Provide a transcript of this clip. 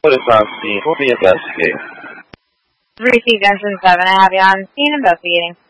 put us on scene. We'll be investigating. 3C Junction 7, I have you on scene investigating.